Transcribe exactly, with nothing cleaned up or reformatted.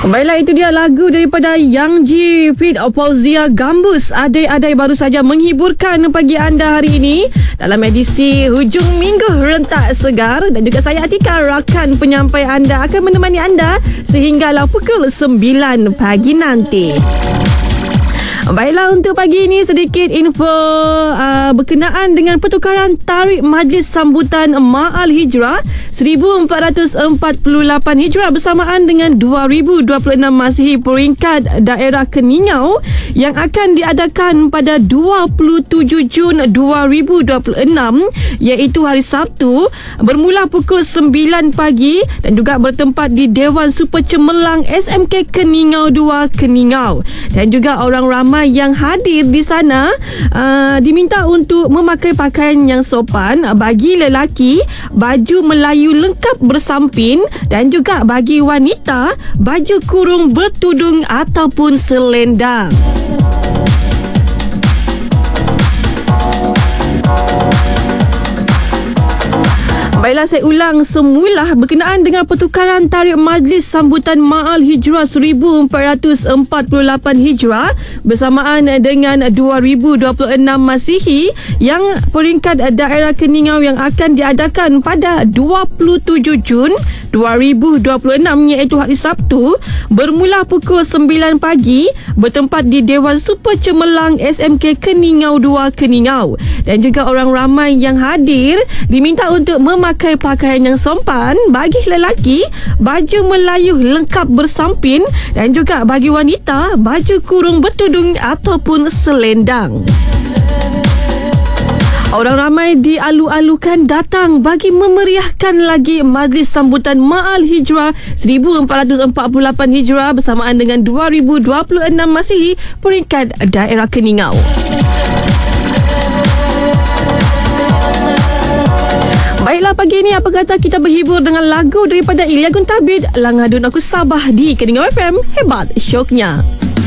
Baiklah, itu dia lagu daripada Yang G Fit Fauzia Gambus. Adai-adai baru saja menghiburkan pagi anda hari ini dalam edisi Hujung Minggu Rentak Segar. Dan juga saya Atika, rakan penyampai anda, akan menemani anda sehinggalah pukul sembilan pagi nanti. Baiklah, untuk pagi ini sedikit info uh, berkenaan dengan pertukaran tarikh Majlis Sambutan Ma'al Hijrah seribu empat ratus empat puluh lapan Hijrah bersamaan dengan dua ribu dua puluh enam Masihi peringkat daerah Keningau yang akan diadakan pada dua puluh tujuh Jun dua ribu dua puluh enam, iaitu hari Sabtu, bermula pukul sembilan pagi dan juga bertempat di Dewan Super Cemerlang S M K Keningau dua, Keningau. Dan juga orang ramai yang hadir di sana uh, diminta untuk memakai pakaian yang sopan. Bagi lelaki, baju Melayu lengkap bersampin, dan juga bagi wanita, baju kurung bertudung ataupun selendang. Baiklah, saya ulang semula berkenaan dengan pertukaran tarikh Majlis Sambutan Ma'al Hijrah seribu empat ratus empat puluh lapan Hijrah bersamaan dengan dua ribu dua puluh enam Masihi yang peringkat daerah Keningau yang akan diadakan pada dua puluh tujuh Jun dua ribu dua puluh enam, iaitu hari Sabtu, bermula pukul sembilan pagi, bertempat di Dewan Super Cemerlang S M K Keningau dua, Keningau. Dan juga orang ramai yang hadir diminta untuk memakai pakaian yang sopan. Bagi lelaki, baju Melayu lengkap bersampin, dan juga bagi wanita, baju kurung bertudung ataupun selendang. Orang ramai dialu-alukan datang bagi memeriahkan lagi Majlis Sambutan Ma'al Hijrah seribu empat ratus empat puluh lapan Hijrah bersamaan dengan dua ribu dua puluh enam Masihi peringkat daerah Keningau. Baiklah, pagi ini apa kata kita berhibur dengan lagu daripada Ilya Guntabid, Langadun Aku Sabah di Keningau F M. Hebat syoknya.